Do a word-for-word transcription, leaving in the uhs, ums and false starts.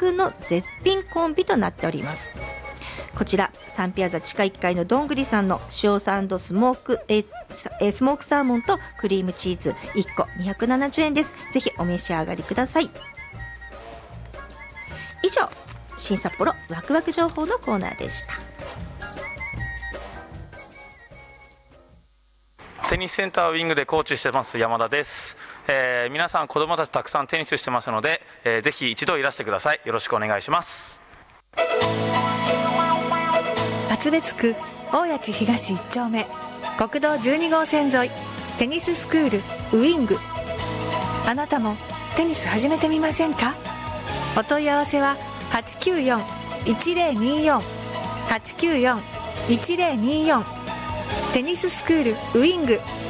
群の絶品コンビとなっております。こちらサンピアザ地下いっかいのどんぐりさんの塩サンドスモークえー、スモークサーモンとクリームチーズいっこにひゃくななじゅうえんです。ぜひお召し上がりください。以上、新札幌ワクワク情報のコーナーでした。 テニスセンターウィングでコーチしてます山田です。えー、皆さん子どもたちたくさんテニスしてますので、えー、ぜひ一度いらしてください。よろしくお願いします。 厚別区大谷地東いっ丁目国道じゅうに号線沿いテニススクールウィング。あなたもテニス始めてみませんか？お問い合わせは はちきゅうよん いちゼロによん はちきゅうよん いちゼロによんテニススクールウィング。